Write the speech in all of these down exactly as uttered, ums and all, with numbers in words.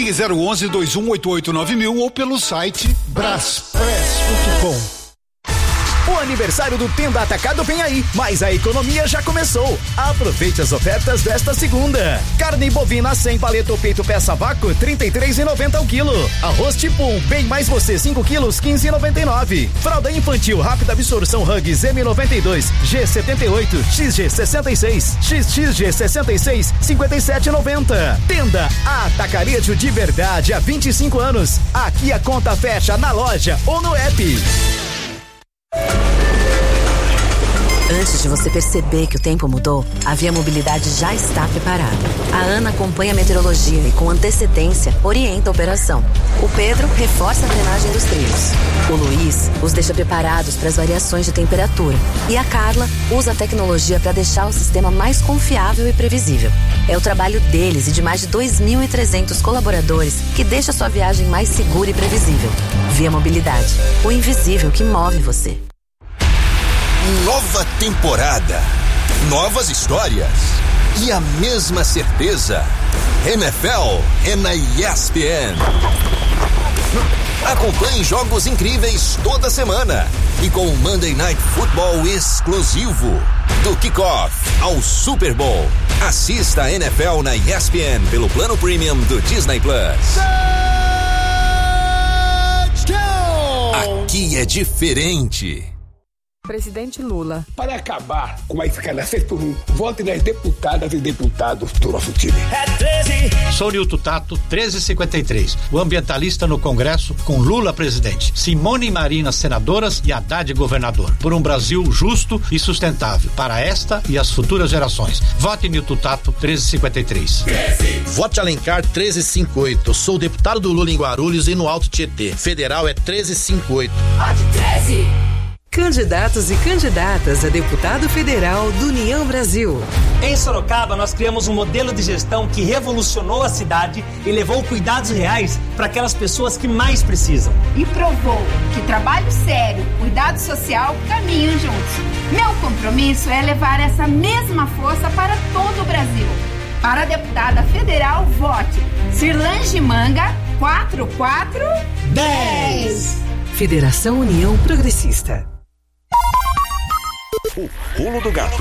Ligue zero onze, dois um oito oito nove mil ou pelo site braspress ponto com. O aniversário do Tenda Atacado vem aí, mas a economia já começou. Aproveite as ofertas desta segunda. Carne bovina sem paleta ou peito peça vácuo, trinta e três reais e noventa centavos o quilo. Arroz tipo bem mais você, cinco quilos, quinze reais e noventa e nove centavos. Fralda infantil rápida absorção Huggies M noventa e dois, G setenta e oito, X G sessenta e seis, X X G sessenta e seis, cinquenta e sete reais e noventa centavos. Tenda Atacarejo de verdade há vinte e cinco anos. Aqui a conta fecha na loja ou no app. Antes de você perceber que o tempo mudou, a Via Mobilidade já está preparada. A Ana acompanha a meteorologia e, com antecedência, orienta a operação. O Pedro reforça a drenagem dos trilhos. O Luiz os deixa preparados para as variações de temperatura. E a Carla usa a tecnologia para deixar o sistema mais confiável e previsível. É o trabalho deles e de mais de dois mil e trezentos colaboradores que deixa sua viagem mais segura e previsível. Via Mobilidade, o invisível que move você. Nova temporada, novas histórias e a mesma certeza. N F L é na E S P N. Acompanhe jogos incríveis toda semana e com o Monday Night Football exclusivo. Do kickoff ao Super Bowl. Assista a N F L na E S P N pelo plano premium do Disney Plus. Aqui é diferente. Presidente Lula. Para acabar com a escalação por um, vote nas deputadas e deputados do nosso time. É treze. Sou Nilton Tato, treze cinquenta e três. O ambientalista no Congresso com Lula presidente, Simone e Marina senadoras e Haddad governador. Por um Brasil justo e sustentável para esta e as futuras gerações. Vote Nilton Tato, treze cinquenta e três. treze. Vote Alencar, treze cinquenta e oito. Sou deputado do Lula em Guarulhos e no Alto Tietê. Federal é treze cinquenta e oito. Vote treze. Candidatos e candidatas a deputado federal do União Brasil. Em Sorocaba, nós criamos um modelo de gestão que revolucionou a cidade e levou cuidados reais para aquelas pessoas que mais precisam. E provou que trabalho sério, cuidado social caminham juntos. Meu compromisso é levar essa mesma força para todo o Brasil. Para a deputada federal, vote Cirlange Manga quatro quatro dez. Federação União Progressista. O pulo do gato.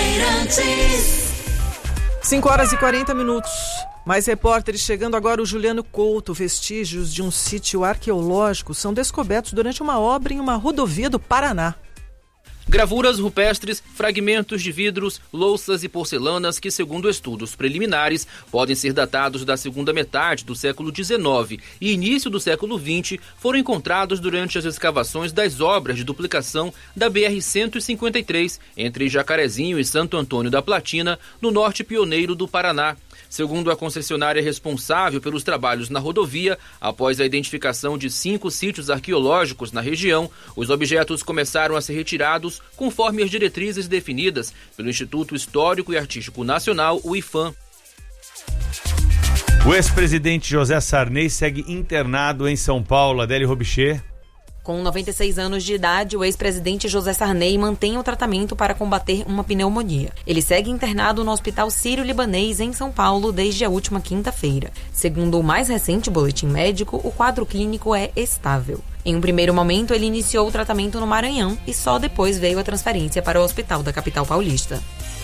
cinco horas e quarenta minutos. Mais repórteres chegando agora. O Juliano Couto. Vestígios de um sítio arqueológico são descobertos durante uma obra em uma rodovia do Paraná. Gravuras rupestres, fragmentos de vidros, louças e porcelanas que, segundo estudos preliminares, podem ser datados da segunda metade do século dezenove e início do século vinte, foram encontrados durante as escavações das obras de duplicação da B R cento e cinquenta e três, entre Jacarezinho e Santo Antônio da Platina, no norte pioneiro do Paraná. Segundo a concessionária responsável pelos trabalhos na rodovia, após a identificação de cinco sítios arqueológicos na região, os objetos começaram a ser retirados conforme as diretrizes definidas pelo Instituto Histórico e Artístico Nacional, o IFAM. O ex-presidente José Sarney segue internado em São Paulo. Adélio Robichê. Com noventa e seis anos de idade, o ex-presidente José Sarney mantém o tratamento para combater uma pneumonia. Ele segue internado no Hospital Sírio-Libanês, em São Paulo, desde a última quinta-feira. Segundo o mais recente boletim médico, o quadro clínico é estável. Em um primeiro momento, ele iniciou o tratamento no Maranhão e só depois veio a transferência para o hospital da capital paulista.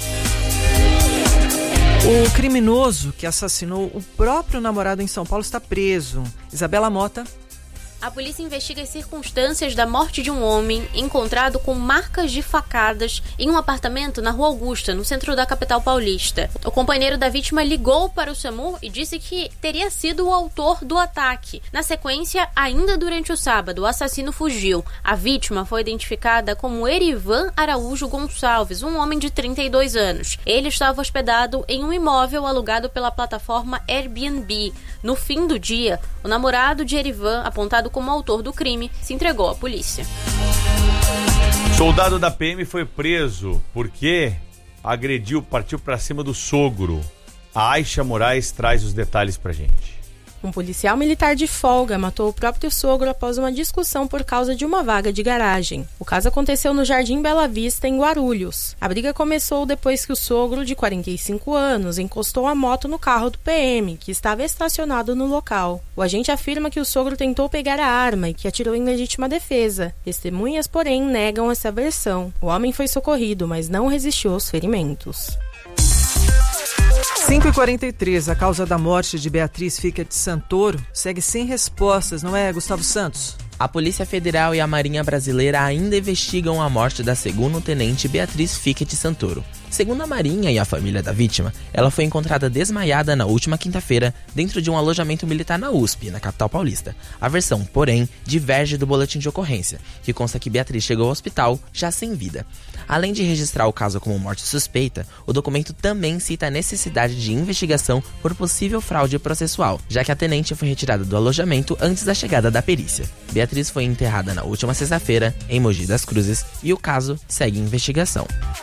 O criminoso que assassinou o próprio namorado em São Paulo está preso. Isabela Mota. A polícia investiga as circunstâncias da morte de um homem encontrado com marcas de facadas em um apartamento na Rua Augusta, no centro da capital paulista. O companheiro da vítima ligou para o SAMU e disse que teria sido o autor do ataque. Na sequência, ainda durante o sábado, o assassino fugiu. A vítima foi identificada como Erivan Araújo Gonçalves, um homem de trinta e dois anos. Ele estava hospedado em um imóvel alugado pela plataforma Airbnb. No fim do dia, o namorado de Erivan, apontado como autor do crime, se entregou à polícia. Soldado da P M foi preso porque agrediu, partiu para cima do sogro. A Aisha Moraes traz os detalhes pra gente. Um policial militar de folga matou o próprio sogro após uma discussão por causa de uma vaga de garagem. O caso aconteceu no Jardim Bela Vista, em Guarulhos. A briga começou depois que o sogro, de quarenta e cinco anos, encostou a moto no carro do P M, que estava estacionado no local. O agente afirma que o sogro tentou pegar a arma e que atirou em legítima defesa. Testemunhas, porém, negam essa versão. O homem foi socorrido, mas não resistiu aos ferimentos. cinco e quarenta e três, a causa da morte de Beatriz Ficket Santoro segue sem respostas, não é, Gustavo Santos? A Polícia Federal e a Marinha Brasileira ainda investigam a morte da segundo-tenente Beatriz Ficket Santoro. Segundo a Marinha e a família da vítima, ela foi encontrada desmaiada na última quinta-feira dentro de um alojamento militar na U S P, na capital paulista. A versão, porém, diverge do boletim de ocorrência, que consta que Beatriz chegou ao hospital já sem vida. Além de registrar o caso como morte suspeita, o documento também cita a necessidade de investigação por possível fraude processual, já que a tenente foi retirada do alojamento antes da chegada da perícia. Beatriz foi enterrada na última sexta-feira, em Mogi das Cruzes, e o caso segue em investigação.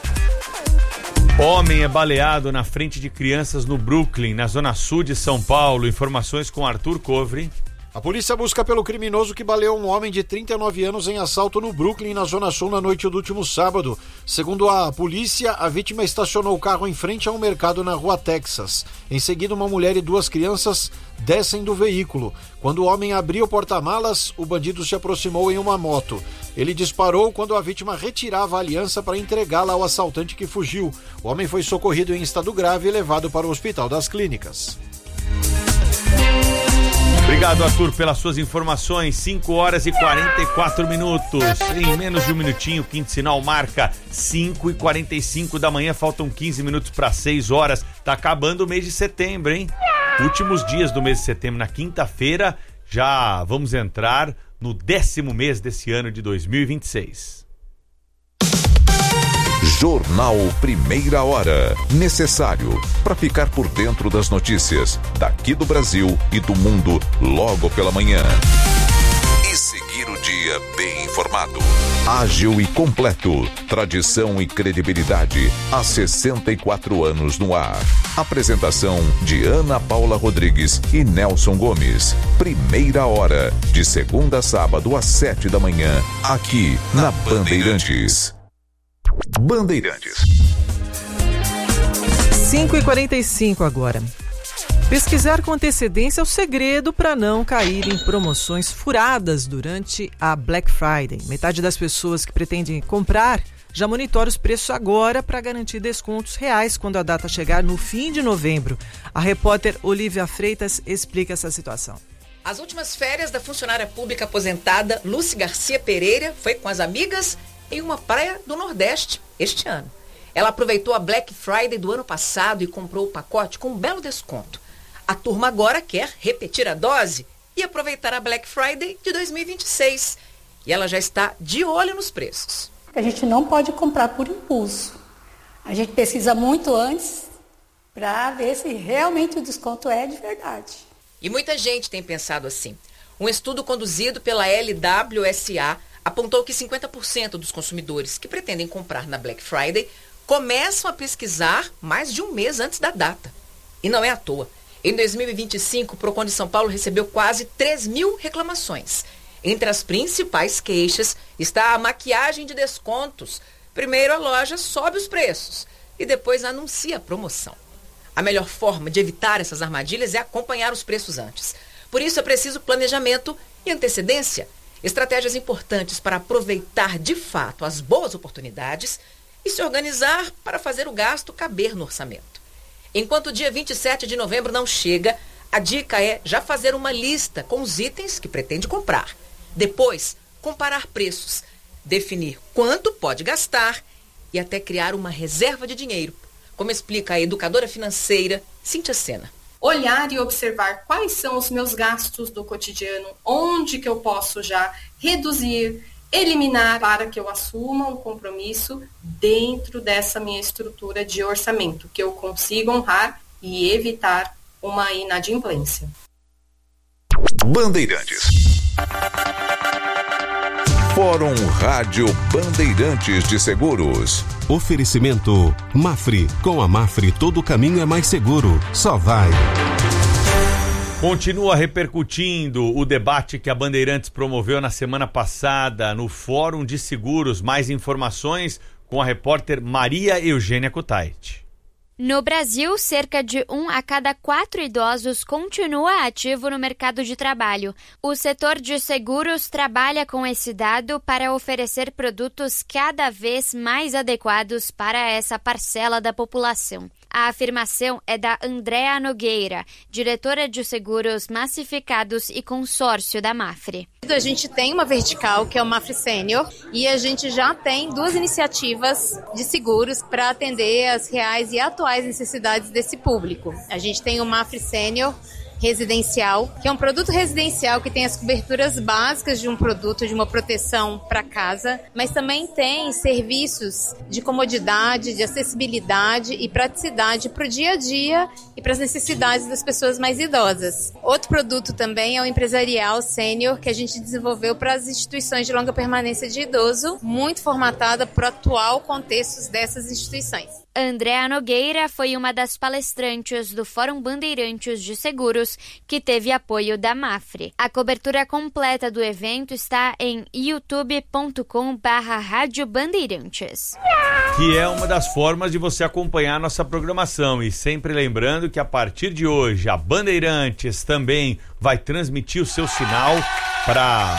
Homem é baleado na frente de crianças no Brooklyn, na zona sul de São Paulo. Informações com Arthur Covre. A polícia busca pelo criminoso que baleou um homem de trinta e nove anos em assalto no Brooklyn, na zona sul, na noite do último sábado. Segundo a polícia, a vítima estacionou o carro em frente a um mercado na rua Texas. Em seguida, uma mulher e duas crianças descem do veículo. Quando o homem abriu o porta-malas, o bandido se aproximou em uma moto. Ele disparou quando a vítima retirava a aliança para entregá-la ao assaltante que fugiu. O homem foi socorrido em estado grave e levado para o Hospital das Clínicas. Obrigado, Arthur, pelas suas informações. cinco horas e quarenta e quatro minutos. Em menos de um minutinho, o quinto sinal marca cinco e quarenta e cinco da manhã. Faltam quinze minutos para seis horas. Tá acabando o mês de setembro, hein? Últimos dias do mês de setembro. Na quinta-feira, já vamos entrar no décimo mês desse ano de dois mil e vinte e seis. Jornal Primeira Hora. Necessário para ficar por dentro das notícias daqui do Brasil e do mundo logo pela manhã. E seguir o dia bem informado. Ágil e completo. Tradição e credibilidade há sessenta e quatro anos no ar. Apresentação de Ana Paula Rodrigues e Nelson Gomes. Primeira Hora, de segunda a sábado às sete da manhã, aqui na Bandeirantes. Bandeirantes. cinco e quarenta e cinco agora. Pesquisar com antecedência é o segredo para não cair em promoções furadas durante a Black Friday. Metade das pessoas que pretendem comprar já monitora os preços agora para garantir descontos reais quando a data chegar no fim de novembro. A repórter Olivia Freitas explica essa situação. As últimas férias da funcionária pública aposentada Lúcia Garcia Pereira foi com as amigas em uma praia do Nordeste este ano. Ela aproveitou a Black Friday do ano passado e comprou o pacote com um belo desconto. A turma agora quer repetir a dose e aproveitar a Black Friday de dois mil e vinte e seis. E ela já está de olho nos preços. A gente não pode comprar por impulso. A gente pesquisa muito antes para ver se realmente o desconto é de verdade. E muita gente tem pensado assim. Um estudo conduzido pela L W S A apontou que cinquenta por cento dos consumidores que pretendem comprar na Black Friday começam a pesquisar mais de um mês antes da data. E não é à toa. Em dois mil e vinte e cinco, o Procon de São Paulo recebeu quase três mil reclamações. Entre as principais queixas está a maquiagem de descontos. Primeiro a loja sobe os preços e depois anuncia a promoção. A melhor forma de evitar essas armadilhas é acompanhar os preços antes. Por isso é preciso planejamento e antecedência. Estratégias importantes para aproveitar de fato as boas oportunidades e se organizar para fazer o gasto caber no orçamento. Enquanto o dia vinte e sete de novembro não chega, a dica é já fazer uma lista com os itens que pretende comprar. Depois, comparar preços, definir quanto pode gastar e até criar uma reserva de dinheiro, como explica a educadora financeira Cíntia Sena. Olhar e observar quais são os meus gastos do cotidiano, onde que eu posso já reduzir, eliminar para que eu assuma um compromisso dentro dessa minha estrutura de orçamento, que eu consiga honrar e evitar uma inadimplência. Bandeirantes. Fórum Rádio Bandeirantes de Seguros. Oferecimento Mafre. Com a Mafre todo caminho é mais seguro. Só vai. Continua repercutindo o debate que a Bandeirantes promoveu na semana passada no Fórum de Seguros. Mais informações com a repórter Maria Eugênia Kutaiti. No Brasil, cerca de um a cada quatro idosos continua ativo no mercado de trabalho. O setor de seguros trabalha com esse dado para oferecer produtos cada vez mais adequados para essa parcela da população. A afirmação é da Andréa Nogueira, diretora de seguros massificados e consórcio da Mafre. A gente tem uma vertical, que é o Mafre Sênior, e a gente já tem duas iniciativas de seguros para atender as reais e atuais necessidades desse público. A gente tem o Mafre Sênior residencial, que é um produto residencial que tem as coberturas básicas de um produto, de uma proteção para casa, mas também tem serviços de comodidade, de acessibilidade e praticidade para o dia a dia e para as necessidades das pessoas mais idosas. Outro produto também é o empresarial sênior, que a gente desenvolveu para as instituições de longa permanência de idoso, muito formatada para o atual contexto dessas instituições. Andréa Nogueira foi uma das palestrantes do Fórum Bandeirantes de Seguros, que teve apoio da Mafre. A cobertura completa do evento está em youtube ponto com barra rádio bandeirantes. Que é uma das formas de você acompanhar nossa programação. E sempre lembrando que a partir de hoje a Bandeirantes também vai transmitir o seu sinal para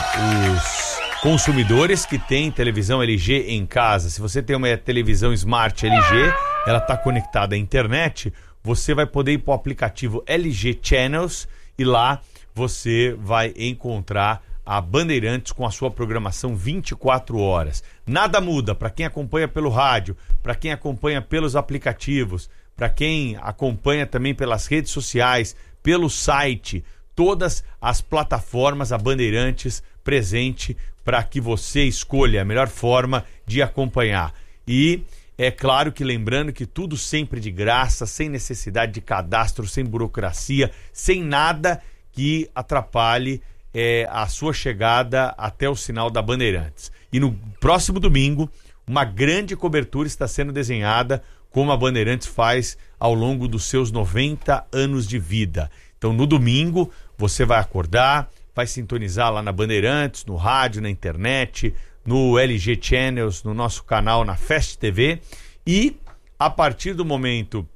os consumidores que têm televisão L G em casa. Se você tem uma televisão Smart L G, ela está conectada à internet, você vai poder ir para o aplicativo L G Channels e lá você vai encontrar a Bandeirantes com a sua programação vinte e quatro horas. Nada muda para quem acompanha pelo rádio, para quem acompanha pelos aplicativos, para quem acompanha também pelas redes sociais, pelo site, todas as plataformas, a Bandeirantes presente para que você escolha a melhor forma de acompanhar. E é claro que lembrando que tudo sempre de graça, sem necessidade de cadastro, sem burocracia, sem nada que atrapalhe é, a sua chegada até o sinal da Bandeirantes. E no próximo domingo, uma grande cobertura está sendo desenhada, como a Bandeirantes faz ao longo dos seus noventa anos de vida. Então, no domingo, você vai acordar, vai sintonizar lá na Bandeirantes, no rádio, na internet, no L G Channels, no nosso canal na Fast T V, e a partir do momento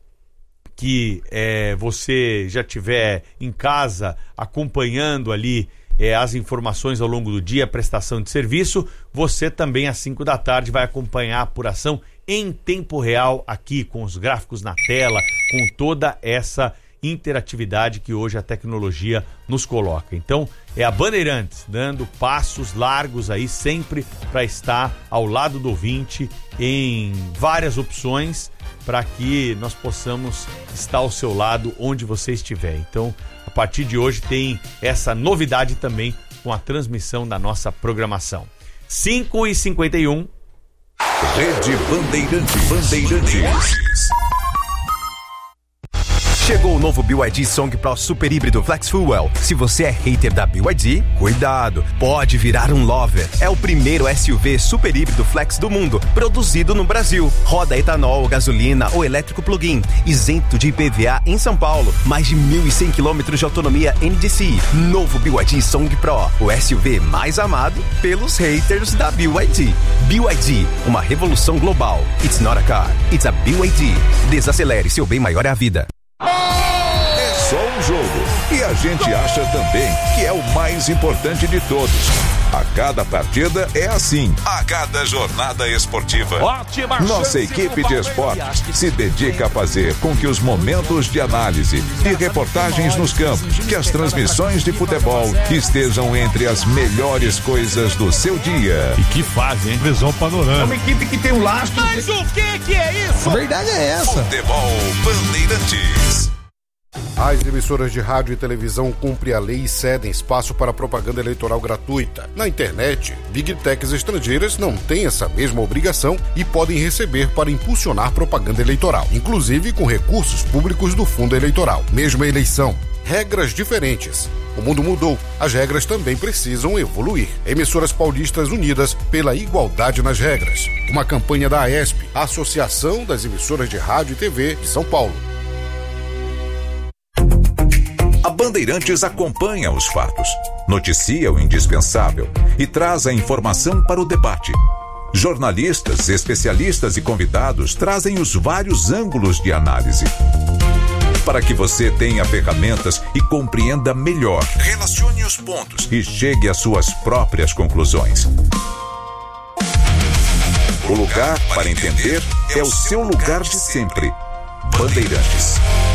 que é, você já estiver em casa acompanhando ali é, as informações ao longo do dia, a prestação de serviço, você também às cinco da tarde vai acompanhar a apuração em tempo real aqui, com os gráficos na tela, com toda essa interatividade que hoje a tecnologia nos coloca. Então, é a Bandeirantes dando passos largos aí sempre para estar ao lado do ouvinte em várias opções para que nós possamos estar ao seu lado onde você estiver. Então, a partir de hoje tem essa novidade também com a transmissão da nossa programação. cinco e cinquenta e um. Rede Bandeirantes. Bandeirantes. Chegou o novo B Y D Song Pro Super Híbrido Flex Fuel. Se você é hater da B Y D, cuidado, pode virar um lover. É o primeiro S U V super híbrido flex do mundo, produzido no Brasil. Roda etanol, gasolina ou elétrico plug-in, isento de I P V A em São Paulo. Mais de mil e cem quilômetros de autonomia N D C I. Novo B Y D Song Pro, o S U V mais amado pelos haters da B Y D. B Y D, uma revolução global. It's not a car, it's a B Y D. Desacelere, seu bem maior é a vida. É só um jogo. E a gente acha também que é o mais importante de todos. A cada partida é assim. A cada jornada esportiva. Ótima Nossa equipe de esportes se dedica a fazer com que os momentos de análise, de reportagens nos campos, que as transmissões de futebol estejam entre as melhores coisas do seu dia. E que fazem, hein? Visão panorâmica. É uma equipe que tem um lastro. Mas o que que é isso? A verdade é essa. Futebol Bandeirantes. As emissoras de rádio e televisão cumprem a lei e cedem espaço para propaganda eleitoral gratuita. Na internet, Big Techs estrangeiras não têm essa mesma obrigação e podem receber para impulsionar propaganda eleitoral, inclusive com recursos públicos do fundo eleitoral. Mesma eleição, regras diferentes. O mundo mudou, as regras também precisam evoluir. Emissoras paulistas unidas pela igualdade nas regras. Uma campanha da A E S P, a Associação das Emissoras de Rádio e T V de São Paulo. A Bandeirantes acompanha os fatos, noticia o indispensável e traz a informação para o debate. Jornalistas, especialistas e convidados trazem os vários ângulos de análise, para que você tenha ferramentas e compreenda melhor, relacione os pontos e chegue às suas próprias conclusões. O lugar para entender é o seu lugar de sempre. Bandeirantes.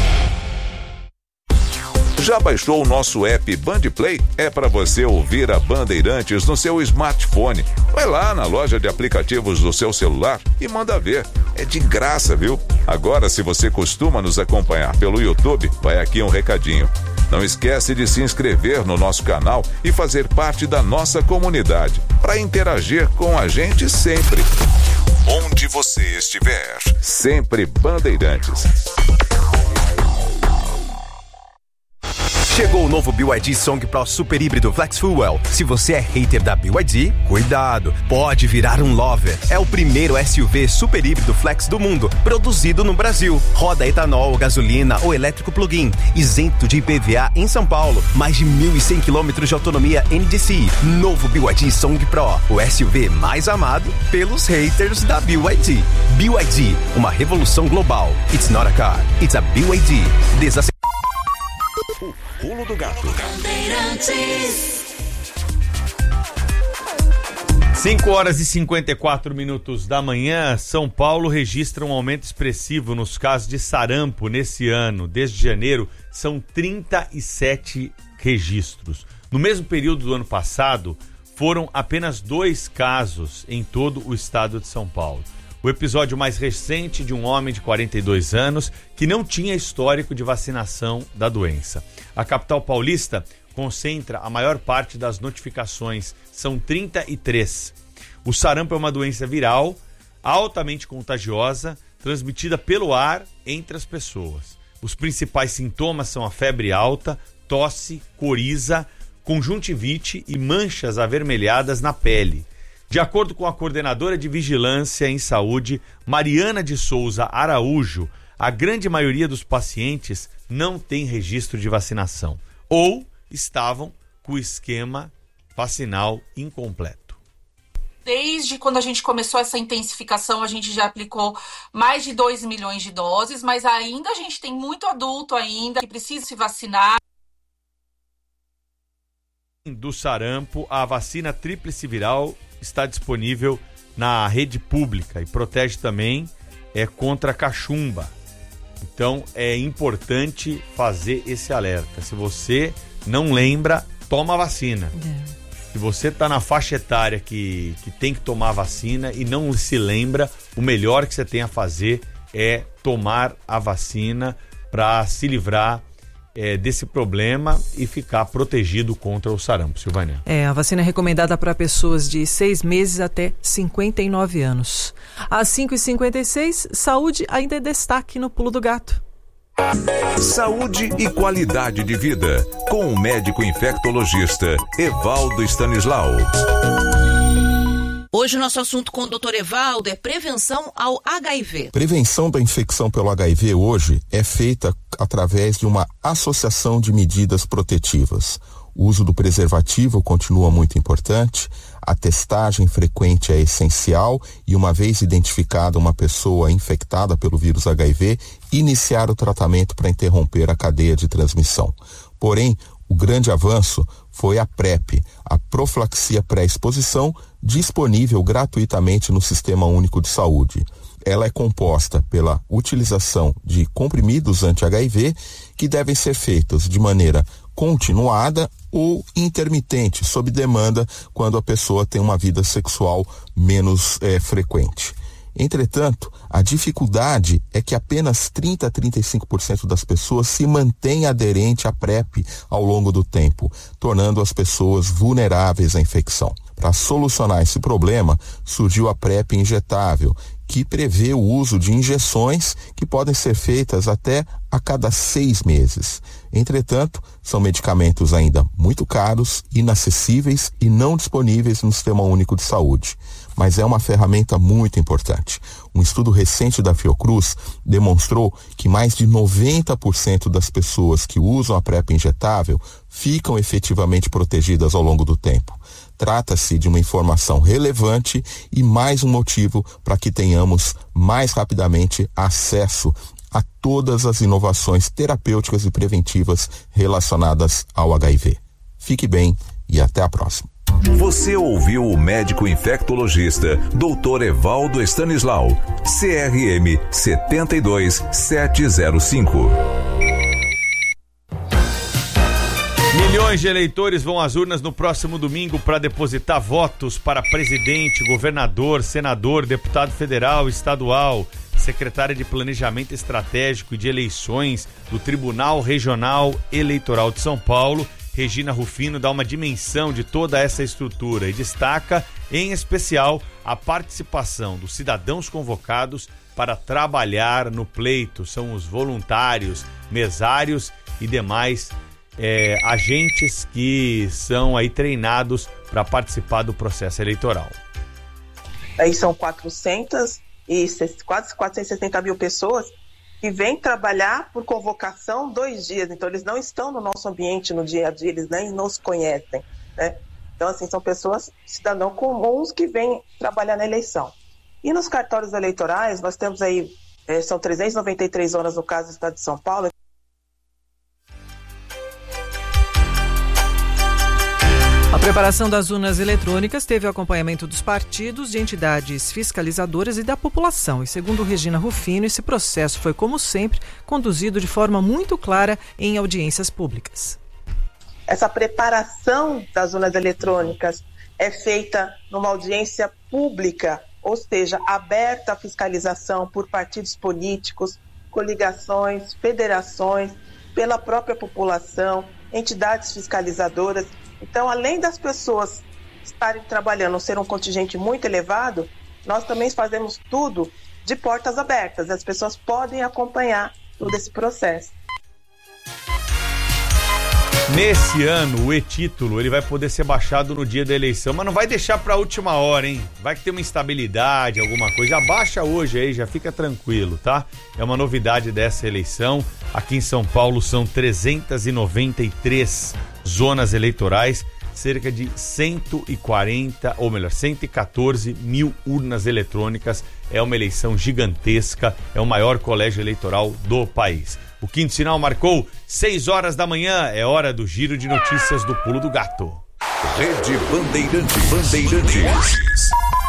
Já baixou o nosso app Bandplay? É para você ouvir a Bandeirantes no seu smartphone. Vai lá na loja de aplicativos do seu celular e manda ver. É de graça, viu? Agora, se você costuma nos acompanhar pelo YouTube, vai aqui um recadinho. Não esquece de se inscrever no nosso canal e fazer parte da nossa comunidade, para interagir com a gente sempre. Onde você estiver, sempre Bandeirantes. Chegou o novo B Y D Song Pro Super Híbrido Flex Fuel. Se você é hater da B Y D, cuidado, pode virar um lover. É o primeiro S U V super híbrido flex do mundo, produzido no Brasil. Roda etanol, gasolina ou elétrico plug-in, isento de I P V A em São Paulo. Mais de mil e cem quilômetros de autonomia N D C I. Novo B Y D Song Pro, o S U V mais amado pelos haters da B Y D. B Y D, uma revolução global. It's not a car, it's a B Y D. Desace... Pulo do Gato. cinco horas e cinquenta e quatro minutos da manhã, São Paulo registra um aumento expressivo nos casos de sarampo nesse ano. Desde janeiro, são trinta e sete registros. No mesmo período do ano passado, foram apenas dois casos em todo o estado de São Paulo. O episódio mais recente de um homem de quarenta e dois anos que não tinha histórico de vacinação da doença. A capital paulista concentra a maior parte das notificações, são trinta e três. O sarampo é uma doença viral, altamente contagiosa, transmitida pelo ar entre as pessoas. Os principais sintomas são a febre alta, tosse, coriza, conjuntivite e manchas avermelhadas na pele. De acordo com a coordenadora de Vigilância em Saúde, Mariana de Souza Araújo, a grande maioria dos pacientes não tem registro de vacinação ou estavam com o esquema vacinal incompleto. Desde quando a gente começou essa intensificação, a gente já aplicou mais de dois milhões de doses, mas ainda a gente tem muito adulto ainda que precisa se vacinar. Do sarampo, a vacina tríplice viral está disponível na rede pública e protege também é, contra a cachumba. Então é importante fazer esse alerta. Se você não lembra, toma a vacina. É. Se você está na faixa etária que, que tem que tomar a vacina e não se lembra, o melhor que você tem a fazer é tomar a vacina para se livrar É, desse problema e ficar protegido contra o sarampo, Silvânia. É, a vacina é recomendada para pessoas de seis meses até cinquenta e nove anos. Às cinco e cinquenta e seis, saúde ainda é destaque no Pulo do Gato. Saúde e qualidade de vida, com o médico infectologista Evaldo Stanislau. Hoje o nosso assunto com o doutor Evaldo é prevenção ao H I V. Prevenção da infecção pelo H I V hoje é feita através de uma associação de medidas protetivas. O uso do preservativo continua muito importante, a testagem frequente é essencial e, uma vez identificada uma pessoa infectada pelo vírus H I V, iniciar o tratamento para interromper a cadeia de transmissão. Porém, o grande avanço foi a PrEP, a profilaxia pré-exposição, disponível gratuitamente no Sistema Único de Saúde. Ela é composta pela utilização de comprimidos anti-H I V que devem ser feitos de maneira continuada ou intermitente, sob demanda, quando a pessoa tem uma vida sexual menos é, frequente. Entretanto, a dificuldade é que apenas trinta a trinta e cinco por cento das pessoas se mantém aderente à PrEP ao longo do tempo, tornando as pessoas vulneráveis à infecção. Para solucionar esse problema, surgiu a PrEP injetável, que prevê o uso de injeções que podem ser feitas até a cada seis meses. Entretanto, são medicamentos ainda muito caros, inacessíveis e não disponíveis no Sistema Único de Saúde. mas é uma ferramenta muito importante. Um estudo recente da Fiocruz demonstrou que mais de noventa por cento das pessoas que usam a PrEP injetável ficam efetivamente protegidas ao longo do tempo. Trata-se de uma informação relevante e mais um motivo para que tenhamos mais rapidamente acesso a todas as inovações terapêuticas e preventivas relacionadas ao H I V. Fique bem e até a próxima. Você ouviu o médico infectologista doutor Evaldo Stanislau, C R M sete dois sete zero cinco. Milhões de eleitores vão às urnas no próximo domingo para depositar votos para presidente, governador, senador, deputado federal, estadual, secretária de Planejamento Estratégico e de Eleições do Tribunal Regional Eleitoral de São Paulo. Regina Rufino dá uma dimensão de toda essa estrutura e destaca, em especial, a participação dos cidadãos convocados para trabalhar no pleito. São os voluntários, mesários e demais é, agentes que são aí treinados para participar do processo eleitoral. Aí são quatrocentas e quase quatrocentas e sessenta mil pessoas que vêm trabalhar por convocação dois dias. Então, eles não estão no nosso ambiente no dia a dia, eles nem nos conhecem, né? Então, assim, são pessoas, cidadãos comuns que vêm trabalhar na eleição. E nos cartórios eleitorais, nós temos aí, é, são trezentas e noventa e três zonas no caso do estado de São Paulo. A preparação das urnas eletrônicas teve o acompanhamento dos partidos, de entidades fiscalizadoras e da população. E segundo Regina Rufino, esse processo foi, como sempre, conduzido de forma muito clara em audiências públicas. Essa preparação das urnas eletrônicas é feita numa audiência pública, ou seja, aberta à fiscalização por partidos políticos, coligações, federações, pela própria população, entidades fiscalizadoras. Então, além das pessoas estarem trabalhando, ser um contingente muito elevado, nós também fazemos tudo de portas abertas. As pessoas podem acompanhar todo esse processo. Nesse ano, o e-título ele vai poder ser baixado no dia da eleição, mas não vai deixar para a última hora, hein? Vai que tem uma instabilidade, alguma coisa. Baixa hoje aí, já fica tranquilo, tá? É uma novidade dessa eleição. Aqui em São Paulo são trezentas e noventa e três zonas eleitorais, cerca de cento e quarenta, ou melhor, cento e quatorze mil urnas eletrônicas. É uma eleição gigantesca, é o maior colégio eleitoral do país. O quinto sinal marcou seis horas da manhã, é hora do giro de notícias do Pulo do Gato. Rede Bandeirantes. Bandeirantes.